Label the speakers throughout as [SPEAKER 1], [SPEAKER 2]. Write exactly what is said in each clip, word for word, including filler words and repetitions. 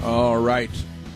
[SPEAKER 1] All right.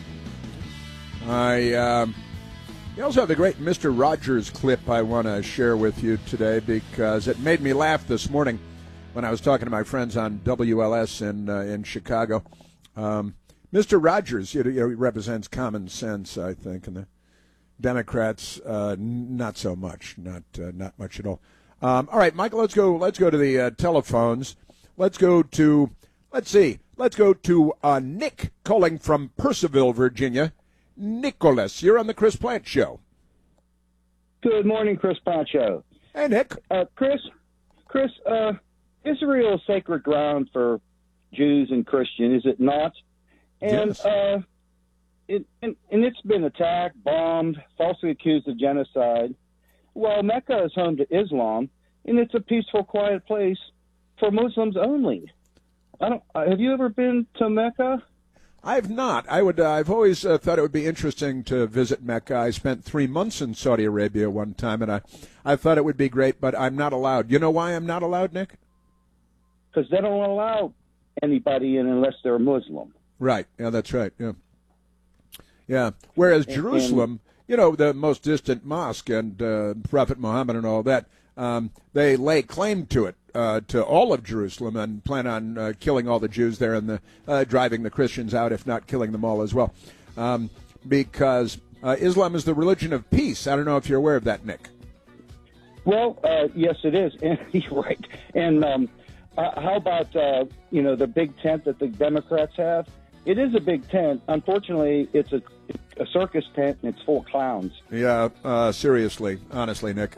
[SPEAKER 1] I um, you also have the great Mister Rogers clip I want to share with you today because it made me laugh this morning when I was talking to my friends on W L S in uh, in Chicago. Um, Mister Rogers, you know, he represents common sense, I think, and the Democrats uh, not so much, not uh, not much at all. Um, all right, Michael, let's go. Let's go to the uh, telephones. Let's go to. Let's see. Let's go to uh, Nick calling from Purcellville, Virginia. Nicholas, you're on the Chris Plant Show.
[SPEAKER 2] Good morning, Chris Plant Show.
[SPEAKER 1] Hey, Nick.
[SPEAKER 2] Uh, Chris, Chris, uh, Israel is sacred ground for Jews and Christians, is it not? And
[SPEAKER 1] yes.
[SPEAKER 2] uh, it, and, and it's been attacked, bombed, falsely accused of genocide. Well, Mecca is home to Islam, and it's a peaceful, quiet place for Muslims only. I don't. Have you ever been to Mecca?
[SPEAKER 1] I've not. I would. Uh, I've always uh, thought it would be interesting to visit Mecca. I spent three months in Saudi Arabia one time, and I, I thought it would be great, but I'm not allowed. You know why I'm not allowed, Nick?
[SPEAKER 2] Because they don't allow anybody in unless they're Muslim.
[SPEAKER 1] Right. Yeah, that's right. Yeah. Yeah. Whereas
[SPEAKER 2] and,
[SPEAKER 1] Jerusalem,
[SPEAKER 2] and,
[SPEAKER 1] you know, the most distant mosque and uh, Prophet Muhammad and all that, um, they lay claim to it. Uh, to all of Jerusalem and plan on uh, killing all the Jews there and the, uh, driving the Christians out, if not killing them all as well. Um, because uh, Islam is the religion of peace. I don't know if you're aware of that, Nick.
[SPEAKER 2] Well, uh, yes, it is. And you're right. And um, uh, how about, uh, you know, the big tent that the Democrats have? It is a big tent. Unfortunately, it's a, a circus tent, and it's full of clowns.
[SPEAKER 1] Yeah, uh, seriously, honestly, Nick.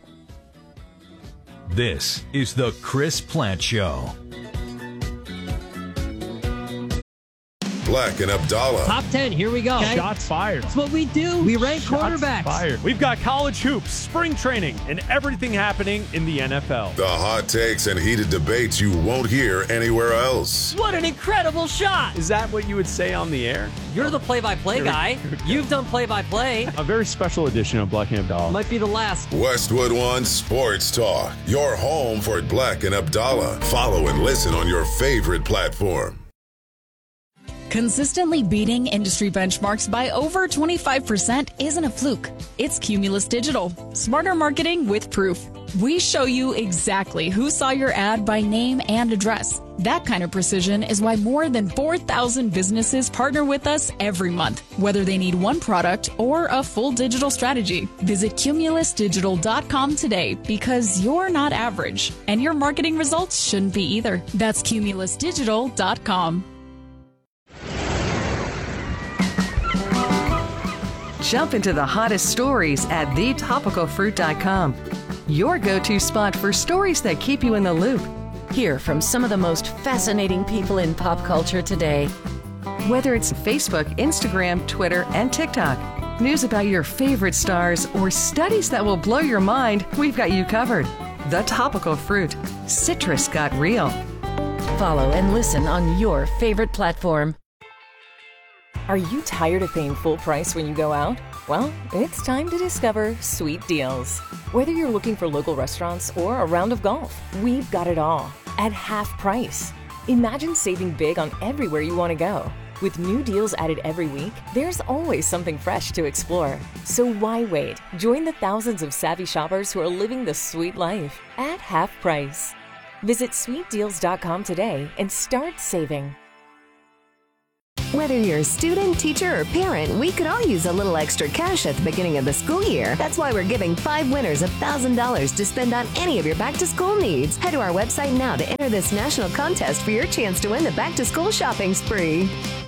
[SPEAKER 3] This is the Chris Plant Show.
[SPEAKER 4] Black and Abdallah.
[SPEAKER 5] Top ten, here we go.
[SPEAKER 6] Okay. Shots fired.
[SPEAKER 5] That's what we do. We rank
[SPEAKER 6] Shots
[SPEAKER 5] quarterbacks.
[SPEAKER 6] Fired. We've got college hoops, spring training, and everything happening in the N F L.
[SPEAKER 4] The hot takes and heated debates you won't hear anywhere else.
[SPEAKER 5] What an incredible shot.
[SPEAKER 6] Is that what you would say on the air?
[SPEAKER 5] You're the play-by-play guy. You've done play-by-play.
[SPEAKER 6] A very special edition of Black and Abdallah.
[SPEAKER 5] Might be the last.
[SPEAKER 4] Westwood One Sports Talk. Your home for Black and Abdallah. Follow and listen on your favorite platform.
[SPEAKER 7] Consistently beating industry benchmarks by over twenty-five percent isn't a fluke. It's Cumulus Digital. Smarter marketing with proof. We show you exactly who saw your ad by name and address. That kind of precision is why more than four thousand businesses partner with us every month, whether they need one product or a full digital strategy. Visit cumulus digital dot com today because you're not average, and your marketing results shouldn't be either. That's cumulus digital dot com.
[SPEAKER 8] Jump into the hottest stories at the topical fruit dot com. Your go-to spot for stories that keep you in the loop.
[SPEAKER 9] Hear from some of the most fascinating people in pop culture today.
[SPEAKER 8] Whether it's Facebook, Instagram, Twitter, and TikTok, news about your favorite stars, or studies that will blow your mind, we've got you covered. The Topical Fruit. Citrus got real.
[SPEAKER 9] Follow and listen on your favorite platform.
[SPEAKER 10] Are you tired of paying full price when you go out? Well, it's time to discover Sweet Deals. Whether you're looking for local restaurants or a round of golf, we've got it all at half price. Imagine saving big on everywhere you want to go. With new deals added every week, there's always something fresh to explore. So why wait? Join the thousands of savvy shoppers who are living the sweet life at half price. Visit sweet deals dot com today and start saving.
[SPEAKER 11] Whether you're a student, teacher, or parent, we could all use a little extra cash at the beginning of the school year. That's why we're giving five winners one thousand dollars to spend on any of your back-to-school needs. Head to our website now to enter this national contest for your chance to win the back-to-school shopping spree.